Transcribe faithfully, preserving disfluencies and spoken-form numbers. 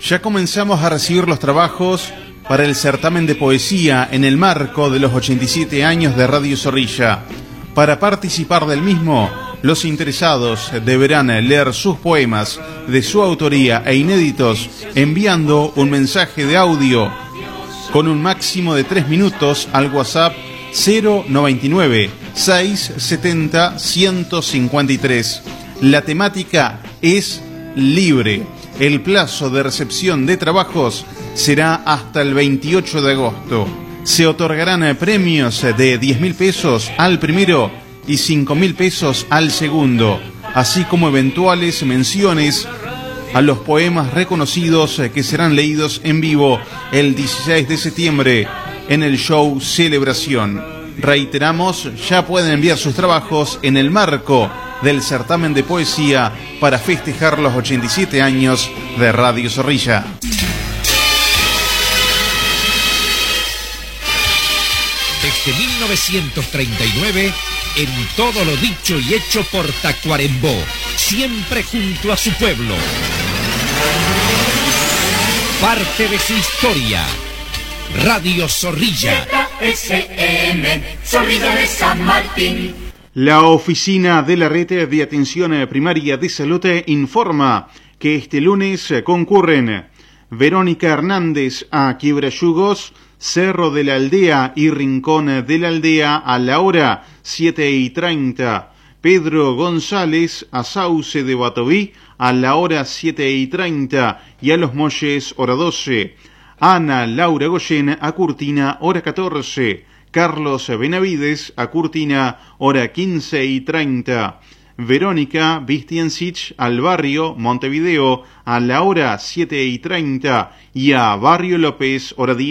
Ya comenzamos a recibir los trabajos para el certamen de poesía en el marco de los ochenta y siete años de Radio Zorrilla. Para participar del mismo, los interesados deberán leer sus poemas de su autoría e inéditos enviando un mensaje de audio con un máximo de tres minutos al WhatsApp cero noventa y nueve, seiscientos setenta, ciento cincuenta y tres. La temática es libre. El plazo de recepción de trabajos será hasta el veintiocho de agosto. Se otorgarán premios de diez mil pesos al primero y cinco mil pesos al segundo, así como eventuales menciones a los poemas reconocidos que serán leídos en vivo el dieciséis de septiembre en el show Celebración. Reiteramos, ya pueden enviar sus trabajos en el marco del certamen de poesía para festejar los ochenta y siete años de Radio Zorrilla. Desde mil novecientos treinta y nueve, en todo lo dicho y hecho por Tacuarembó, siempre junto a su pueblo. Parte de su historia, Radio Zorrilla. S M, Zorrilla de San Martín. La Oficina de la Red de Atención Primaria de Salud informa que este lunes concurren Verónica Hernández a Quiebrayugos, Cerro de la Aldea y Rincón de la Aldea a la hora siete y treinta. Pedro González a Sauce de Batoví a la hora siete y treinta y a Los Molles hora doce. Ana Laura Goyen a Curtina hora catorce. Carlos Benavides a Curtina hora quince y treinta. Verónica Vistiancich al barrio Montevideo a la hora siete y treinta y a Barrio López hora diez.